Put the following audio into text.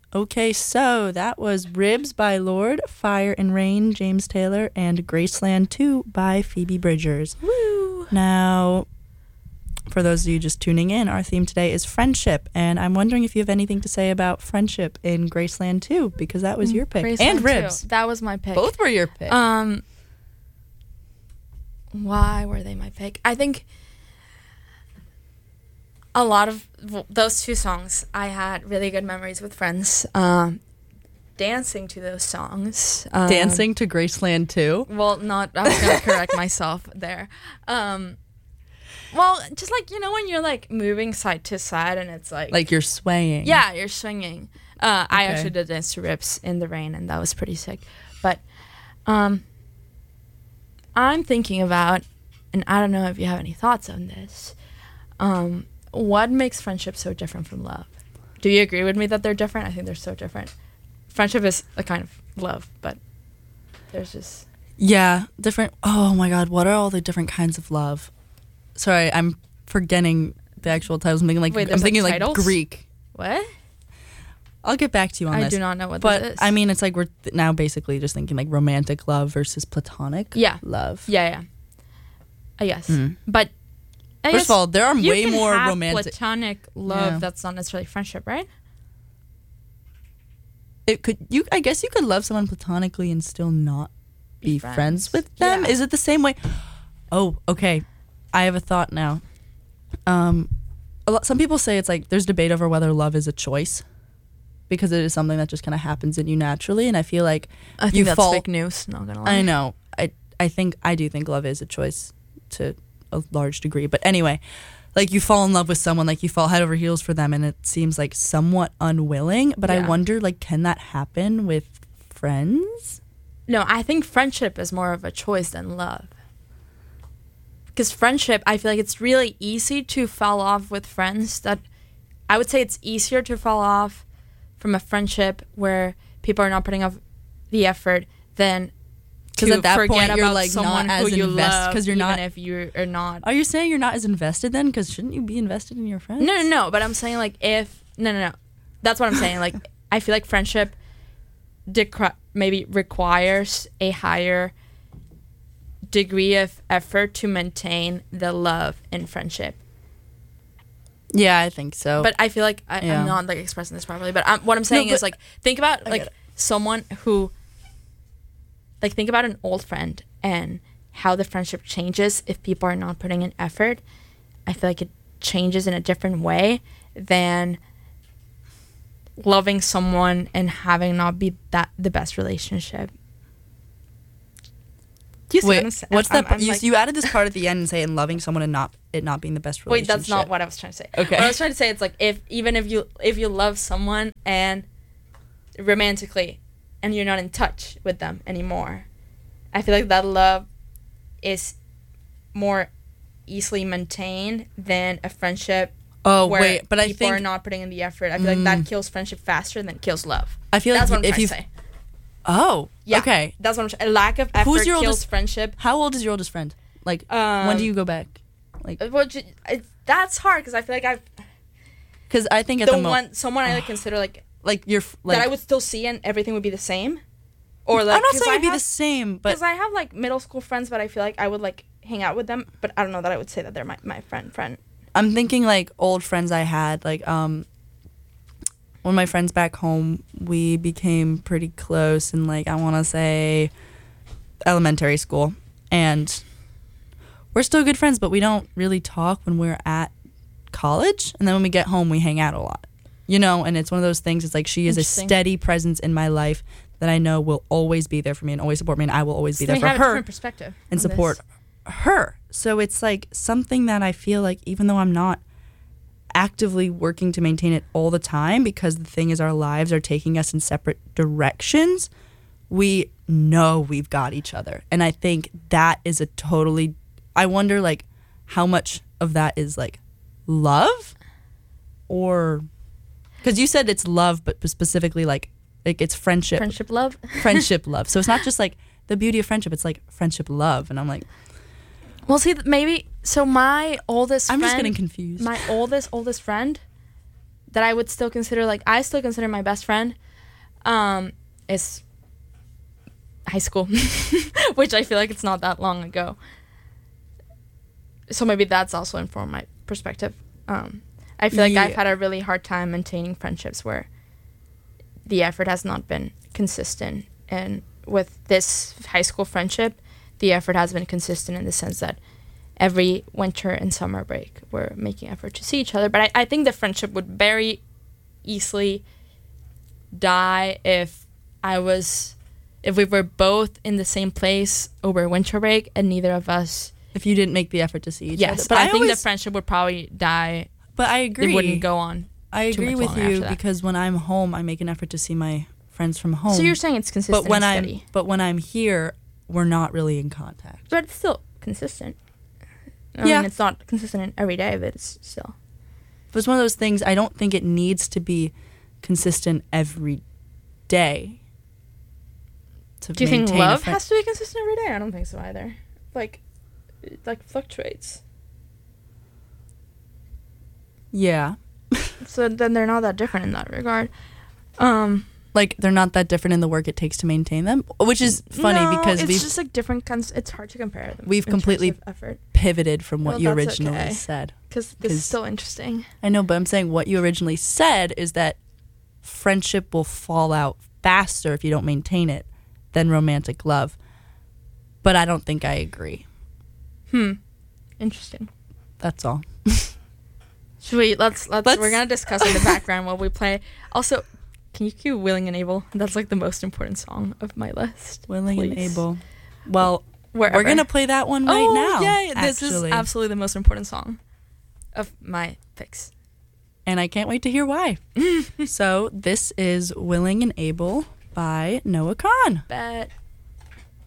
Okay, so that was Ribs by Lorde, Fire and Rain, James Taylor, and Graceland 2 by Phoebe Bridgers. Woo! Now, for those of you just tuning in, our theme today is friendship, and I'm wondering if you have anything to say about friendship in Graceland 2, because that was your pick. Graceland and 2. Ribs. That was my pick. Both were your pick. Why were they my pick? I think a lot of those two songs, I had really good memories with friends. Dancing to those songs. Dancing to Graceland 2? Well, not, I was going to correct myself there. Well, just like, when you're like moving side to side and it's like you're swaying. Yeah, you're swinging. I actually did dance to Ribs in the rain, and that was pretty sick. But I'm thinking about, and I don't know if you have any thoughts on this, what makes friendship so different from love? Do you agree with me that they're different? I think they're so different. Friendship is a kind of love, but there's just... Yeah, different... Oh my god, what are all the different kinds of love? Sorry, I'm forgetting the actual titles. I'm thinking like Greek. What? I'll get back to you on this. I do not know what but this is. I mean, it's like we're now basically just thinking like romantic love versus platonic love. Yeah. I guess. But first of all, there are way more have romantic platonic love that's not necessarily friendship, right? I guess you could love someone platonically and still not be friends with them. Yeah. Is it the same way? Oh, okay. I have a thought now. Some people say it's like there's debate over whether love is a choice, because it is something that just kind of happens in you naturally, and I feel like I think that's fake news. Not gonna lie. I know. I do think love is a choice to a large degree, but anyway, like you fall in love with someone, like you fall head over heels for them, and it seems like somewhat unwilling. But I wonder, like, can that happen with friends? No, I think friendship is more of a choice than love. Because friendship, I feel like it's really easy to fall off with friends. That I would say it's easier to fall off from a friendship where people are not putting up the effort than because at that forget point you're about like someone not as who you invested love, because you're even not. if you are not. Are you saying you're not as invested then? Because shouldn't you be invested in your friends? No. But I'm saying like if no. That's what I'm saying. Like I feel like friendship maybe requires a higher degree of effort to maintain the love in friendship. Yeah, I think so. But I feel like I'm not like expressing this properly. But what I'm saying is like think about like someone who like think about an old friend and how the friendship changes if people are not putting in effort. I feel like it changes in a different way than loving someone and having not be that the best relationship. Do you see what's that? You added this part at the end and saying loving someone and not being the best relationship. Wait, that's not what I was trying to say. Okay. What I was trying to say, it's like if you love someone and romantically and you're not in touch with them anymore, I feel like that love is more easily maintained than a friendship. Where but I people think are not putting in the effort. I feel like that kills friendship faster than it kills love. I feel that's like what I'm trying to say. Oh, yeah. Okay. That's what I'm trying. A lack of effort kills friendship. How old is your oldest friend? Like, when do you go back? Like, that's hard because I feel like because I think at someone I consider like you're that I would still see and everything would be the same. Or like I'm not saying it'd be the same, but because I have like middle school friends, but I feel like I would like hang out with them, but I don't know that I would say that they're my friend. I'm thinking like old friends I had, like one of my friends back home, we became pretty close in like I want to say elementary school, and we're still good friends, but we don't really talk when we're at college, and then when we get home we hang out a lot, and it's one of those things. It's like she is a steady presence in my life that I know will always be there for me and always support me, and I will always be there for her a different perspective and support her. So it's like something that I feel like even though I'm not actively working to maintain it all the time, because the thing is our lives are taking us in separate directions, we know we've got each other. And I think that is I wonder like how much of that is like love, or because you said it's love, but specifically like it's friendship love. So it's not just like the beauty of friendship, it's like friendship love. And I'm like, well, see, maybe so my oldest I'm friend, just getting confused. My oldest friend that I would still consider, like, I still consider my best friend, is high school, which I feel like it's not that long ago. So maybe that's also informed my perspective. I feel like I've had a really hard time maintaining friendships where the effort has not been consistent. And with this high school friendship, the effort has been consistent in the sense that every winter and summer break, we're making effort to see each other. But I think the friendship would very easily die if we were both in the same place over winter break and neither of us. If you didn't make the effort to see each other. Yes, but I think the friendship would probably die. But I agree. It wouldn't go on. I agree with you because when I'm home, I make an effort to see my friends from home. So you're saying it's consistent and steady. But when I'm here, we're not really in contact. But it's still consistent. I mean, it's not consistent every day, but it's still. But it's one of those things, I don't think it needs to be consistent every day. Do you think love has to be consistent every day? I don't think so either. Like fluctuates. Yeah. So then they're not that different in that regard. Like they're not that different in the work it takes to maintain them, which is funny because it's just like different kinds. It's hard to compare them. We've completely pivoted from what you originally said. Because this is still interesting. I know, but I'm saying what you originally said is that friendship will fall out faster if you don't maintain it than romantic love. But I don't think I agree. Interesting. That's all. Should we let's we're gonna discuss in the background while we play. Also, can you cue Willing and Able? That's like the most important song of my list. Willing and Able. Well, we're gonna play that one right now. Yeah, this is absolutely the most important song of my picks. And I can't wait to hear why. So this is Willing and Able by Noah Kahan. Bet.